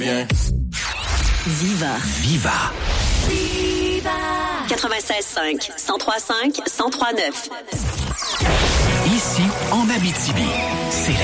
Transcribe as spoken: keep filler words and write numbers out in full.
Bien. Viva. Viva. Viva. quatre-vingt-seize cinq, cent trois cinq, cent trois neuf. Ici, en Abitibi, c'est